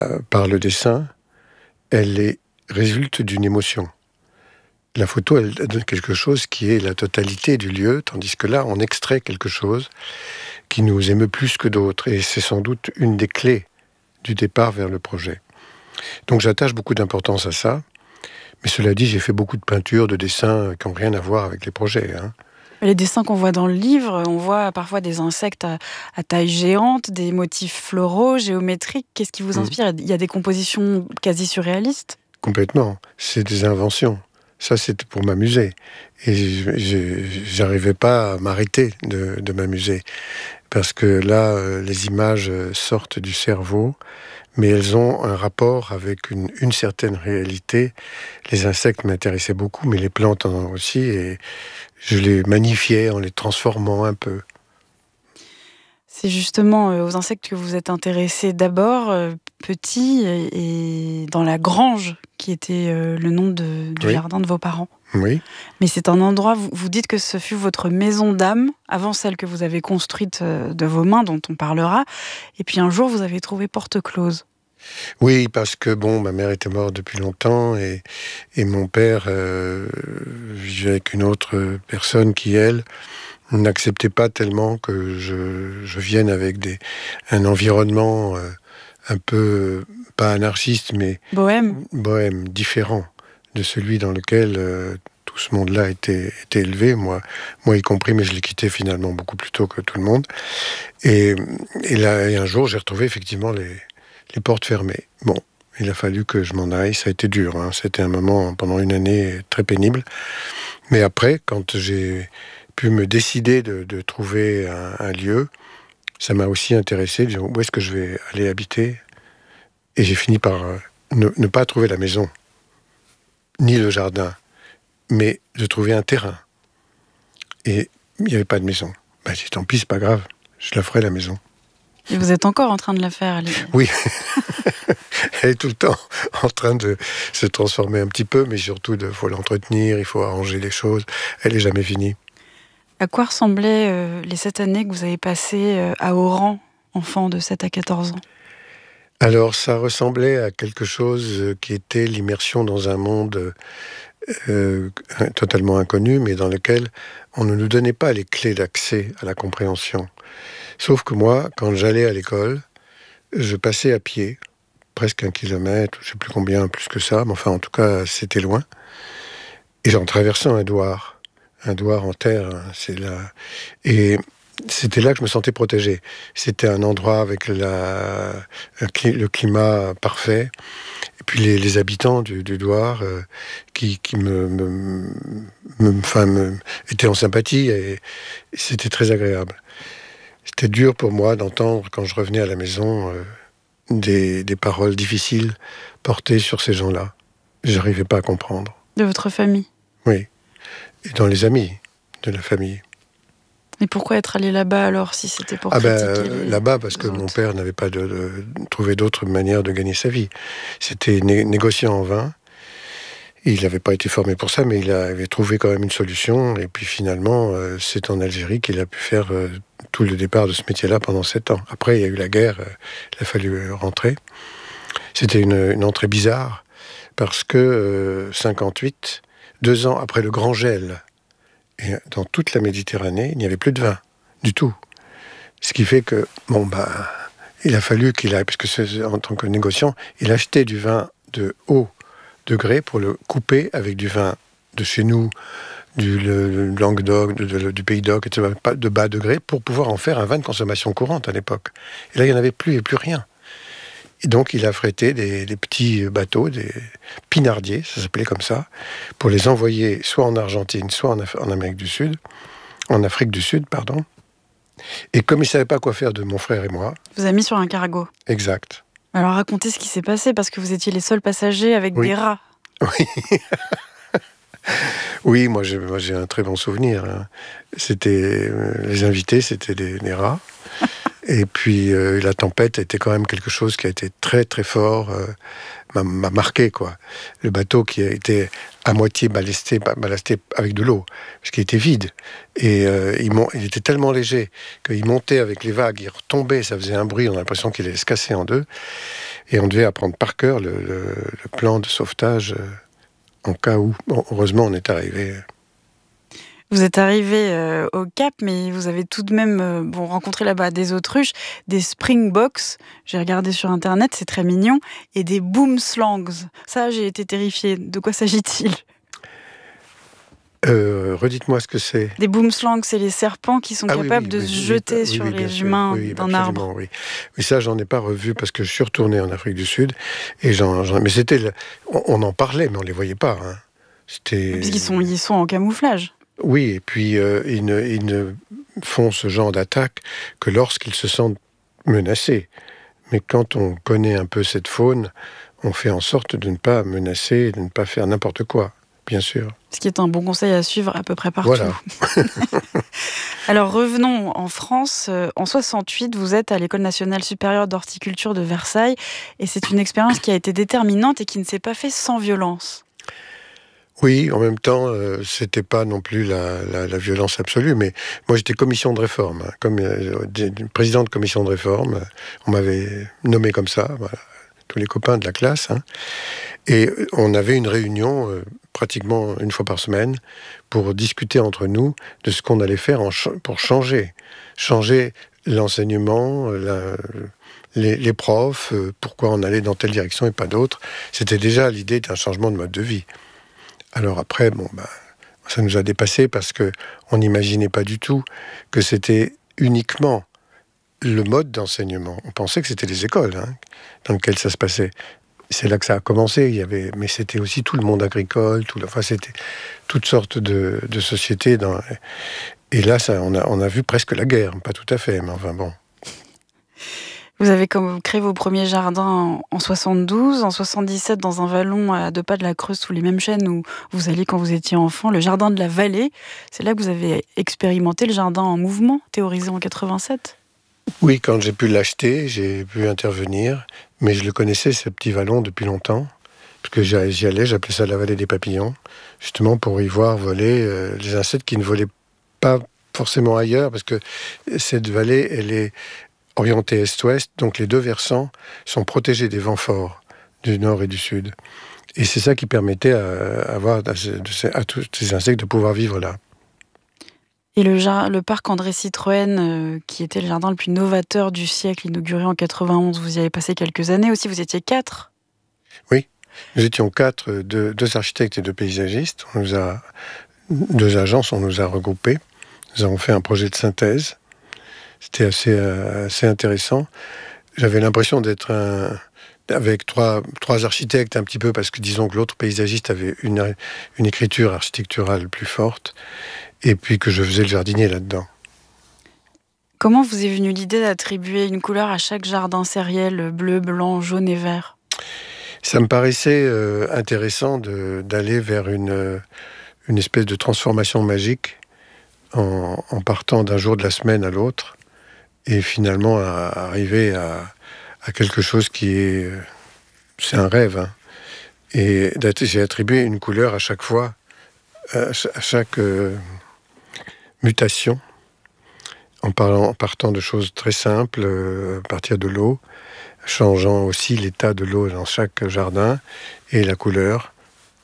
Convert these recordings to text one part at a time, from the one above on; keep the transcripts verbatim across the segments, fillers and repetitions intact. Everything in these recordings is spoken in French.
euh, par le dessin, elle est, résulte d'une émotion. La photo, elle donne quelque chose qui est la totalité du lieu, tandis que là, on extrait quelque chose qui nous émeut plus que d'autres. Et c'est sans doute une des clés du départ vers le projet. Donc j'attache beaucoup d'importance à ça. Mais cela dit, j'ai fait beaucoup de peintures, de dessins qui n'ont rien à voir avec les projets. Hein. Les dessins qu'on voit dans le livre, on voit parfois des insectes à, à taille géante, des motifs floraux, géométriques. Qu'est-ce qui vous inspire ? Il y a des compositions quasi surréalistes ? Complètement. C'est des inventions. Ça, c'était pour m'amuser. Et je n'arrivais pas à m'arrêter de, de m'amuser. Parce que là, les images sortent du cerveau, mais elles ont un rapport avec une, une certaine réalité. Les insectes m'intéressaient beaucoup, mais les plantes aussi, et je les magnifiais en les transformant un peu. C'est justement aux insectes que vous êtes intéressé d'abord, euh, petit, et, et dans la grange, qui était euh, le nom de, du oui. jardin de vos parents. Oui. Mais c'est un endroit, vous, vous dites que ce fut votre maison d'âme, avant celle que vous avez construite de vos mains, dont on parlera. Et puis un jour, vous avez trouvé porte close. Oui, parce que bon, ma mère était morte depuis longtemps et, et mon père euh, vivait avec une autre personne qui, elle, n'acceptait pas tellement que je, je vienne avec des, un environnement euh, un peu, pas anarchiste, mais bohème, bohème différent de celui dans lequel euh, tout ce monde-là était, était élevé, moi, moi y compris, mais je l'ai quitté finalement beaucoup plus tôt que tout le monde. Et, et là, et un jour, j'ai retrouvé effectivement les, les portes fermées. Bon, il a fallu que je m'en aille, ça a été dur, hein. C'était un moment, pendant une année, très pénible. Mais après, quand j'ai pu me décider de, de trouver un, un lieu, ça m'a aussi intéressé, de dire où est-ce que je vais aller habiter. Et j'ai fini par euh, ne, ne pas trouver la maison, ni le jardin, mais de trouver un terrain. Et il n'y avait pas de maison. Ben, j'ai dit, tant pis, c'est pas grave, je la ferai la maison. Et vous êtes encore en train de la faire, allez. Oui, elle est tout le temps en train de se transformer un petit peu, mais surtout, il faut l'entretenir, il faut arranger les choses. Elle n'est jamais finie. À quoi ressemblaient euh, les sept années que vous avez passées euh, à Oran, enfant de sept à quatorze ans ? Alors, ça ressemblait à quelque chose qui était l'immersion dans un monde euh, totalement inconnu, mais dans lequel on ne nous donnait pas les clés d'accès à la compréhension. Sauf que moi, quand j'allais à l'école, je passais à pied, presque un kilomètre, je ne sais plus combien, plus que ça, mais enfin, en tout cas, c'était loin. Et en traversant un douar, un douar en terre, hein, c'est là. Et c'était là que je me sentais protégé. C'était un endroit avec la, le climat parfait. Et puis les, les habitants du, du douar euh, qui, qui me, me, me, enfin, me étaient en sympathie et, et c'était très agréable. C'était dur pour moi d'entendre, quand je revenais à la maison, euh, des, des paroles difficiles portées sur ces gens-là. J'arrivais pas à comprendre. De votre famille ? Oui. Et dans les amis de la famille. Et pourquoi être allé là-bas alors, si c'était pour ah critiquer ben, les... Là-bas, parce que autres. mon père n'avait pas de, de, trouvé d'autre manière de gagner sa vie. C'était né, négociant en vin. Il n'avait pas été formé pour ça, mais il avait trouvé quand même une solution. Et puis finalement, euh, c'est en Algérie qu'il a pu faire euh, tout le départ de ce métier-là pendant sept ans. Après, il y a eu la guerre, euh, il a fallu rentrer. C'était une, une entrée bizarre, parce que euh, cinquante-huit, deux ans après le grand gel, et dans toute la Méditerranée, il n'y avait plus de vin, du tout. Ce qui fait que, bon, bah, il a fallu qu'il aille, parce que en tant que négociant, il achetait du vin de haut degré pour le couper avec du vin de chez nous, du le, le Languedoc, de, de, du Pays d'Oc, et cetera, de bas degré, pour pouvoir en faire un vin de consommation courante à l'époque. Et là, il n'y en avait plus et plus rien. Et donc, il a frété des, des petits bateaux, des pinardiers, ça s'appelait comme ça, pour les envoyer soit en Argentine, soit en, Af- en Amérique du Sud, en Afrique du Sud, pardon. Et comme il ne savait pas quoi faire de mon frère et moi... Vous avez mis sur un cargo. Exact. Alors racontez ce qui s'est passé, parce que vous étiez les seuls passagers avec oui. des rats. Oui. Oui, moi j'ai, moi j'ai un très bon souvenir. Hein. C'était, euh, les invités, c'était des, des rats. Et puis euh, la tempête était quand même quelque chose qui a été très très fort, euh, m'a, m'a marqué quoi. Le bateau qui a été à moitié ballasté, ballasté avec de l'eau, parce qu'il était vide. Et euh, il, mon, il était tellement léger qu'il montait avec les vagues, il retombait, ça faisait un bruit, on a l'impression qu'il allait se casser en deux. Et on devait apprendre par cœur le, le, le plan de sauvetage euh, en cas où. Bon, heureusement, on est arrivé. Vous êtes arrivé euh, au Cap, mais vous avez tout de même euh, bon, rencontré là-bas des autruches, des springboks, j'ai regardé sur Internet, c'est très mignon, et des boomslangs. Ça, j'ai été terrifiée. De quoi s'agit-il ? Euh, redites-moi ce que c'est. Des boomslangs, c'est les serpents qui sont ah, capables oui, oui, de oui, se jeter oui, sur oui, les sûr. humains oui, d'un arbre. Oui. Mais ça, j'en ai pas revu parce que je suis retourné en Afrique du Sud. Et j'en, j'en... Mais c'était... Le... On, on en parlait, mais on les voyait pas. Hein. C'était... Parce qu'ils sont, ils sont en camouflage. Oui, et puis euh, ils, ne, ils ne font ce genre d'attaque que lorsqu'ils se sentent menacés. Mais quand on connaît un peu cette faune, on fait en sorte de ne pas menacer, de ne pas faire n'importe quoi, bien sûr. Ce qui est un bon conseil à suivre à peu près partout. Voilà. Alors revenons en France. En soixante-huit, vous êtes à l'École nationale supérieure d'horticulture de Versailles. Et c'est une expérience qui a été déterminante et qui ne s'est pas faite sans violence. Oui, en même temps, euh, c'était pas non plus la, la, la violence absolue, mais moi j'étais commission de réforme, hein, comme euh, président de commission de réforme, on m'avait nommé comme ça, voilà, tous les copains de la classe, hein, et on avait une réunion euh, pratiquement une fois par semaine pour discuter entre nous de ce qu'on allait faire en ch- pour changer, changer l'enseignement, la, les, les profs, euh, pourquoi on allait dans telle direction et pas d'autre. C'était déjà l'idée d'un changement de mode de vie. Alors après, bon, bah, ça nous a dépassé parce que on n'imaginait pas du tout que c'était uniquement le mode d'enseignement. On pensait que c'était les écoles hein, dans lesquelles ça se passait. C'est là que ça a commencé. Il y avait, mais c'était aussi tout le monde agricole, tout, enfin c'était toutes sortes de, de sociétés. Dans, et là, ça, on a, on a vu presque la guerre, pas tout à fait, mais enfin bon. Vous avez créé vos premiers jardins en soixante-douze, en soixante-dix-sept dans un vallon à deux pas de la Creuse sous les mêmes chênes où vous alliez quand vous étiez enfant, le jardin de la Vallée. C'est là que vous avez expérimenté le jardin en mouvement, théorisé en quatre-vingt-sept. Oui, quand j'ai pu l'acheter, j'ai pu intervenir, mais je le connaissais, ce petit vallon, depuis longtemps, parce que j'y allais, j'appelais ça la vallée des papillons, justement pour y voir voler euh, les insectes qui ne volaient pas forcément ailleurs, parce que cette vallée, elle est orientée est-ouest, donc les deux versants sont protégés des vents forts du nord et du sud. Et c'est ça qui permettait à, à, avoir, à, à tous ces insectes de pouvoir vivre là. Et le, le parc André Citroën, euh, qui était le jardin le plus novateur du siècle, inauguré en quatre-vingt-onze, vous y avez passé quelques années aussi, vous étiez quatre ? Oui, nous étions quatre, deux, deux architectes et deux paysagistes. On nous a, deux agences, on nous a regroupés. Nous avons fait un projet de synthèse. C'était assez, euh, assez intéressant. J'avais l'impression d'être un, avec trois, trois architectes un petit peu, parce que disons que l'autre paysagiste avait une, une écriture architecturale plus forte, et puis que je faisais le jardinier là-dedans. Comment vous est venue l'idée d'attribuer une couleur à chaque jardin sériel, bleu, blanc, jaune et vert ? Ça me paraissait euh, intéressant de, d'aller vers une, une espèce de transformation magique en, en partant d'un jour de la semaine à l'autre, et finalement à, à arriver à, à quelque chose qui est... C'est un rêve. Hein. Et j'ai attribué une couleur à chaque fois, à chaque euh, mutation, en, parlant, en partant de choses très simples, euh, à partir de l'eau, changeant aussi l'état de l'eau dans chaque jardin, et la couleur.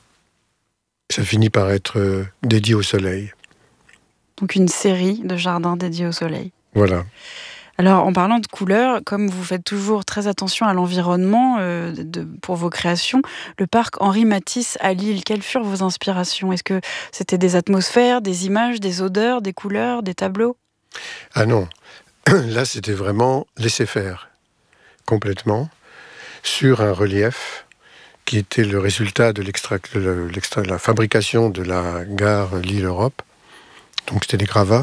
Ça finit par être euh, dédié au soleil. Donc une série de jardins dédiés au soleil. Voilà. Alors, en parlant de couleurs, comme vous faites toujours très attention à l'environnement euh, de, pour vos créations, le parc Henri Matisse à Lille, quelles furent vos inspirations ? Est-ce que c'était des atmosphères, des images, des odeurs, des couleurs, des tableaux ? Ah non, là c'était vraiment laisser faire, complètement, sur un relief qui était le résultat de l'extra, l'extra, la fabrication de la gare Lille-Europe. Donc c'était des gravats.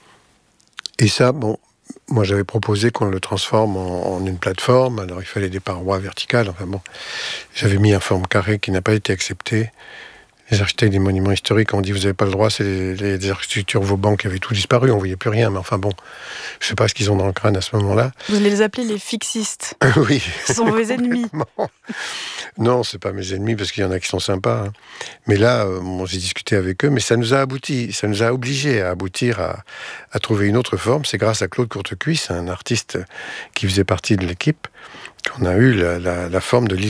Et ça, bon... Moi, j'avais proposé qu'on le transforme en, en une plateforme. Alors, il fallait des parois verticales. Enfin bon, j'avais mis une forme carrée qui n'a pas été acceptée. les architectes des monuments historiques ont dit vous n'avez pas le droit, c'est les, les, les architectures Vauban qui avaient tout disparu, on ne voyait plus rien, mais enfin bon, je ne sais pas ce qu'ils ont dans le crâne à ce moment-là. Vous les appelez les fixistes. Oui. Ce sont vos ennemis. Non, c'est pas mes ennemis, parce qu'il y en a qui sont sympas. Hein. Mais là, euh, bon, j'ai discuté avec eux, mais ça nous a abouti, ça nous a obligés à aboutir à, à trouver une autre forme. C'est grâce à Claude Courtecuisse, un artiste qui faisait partie de l'équipe, qu'on a eu la, la, la forme de l'île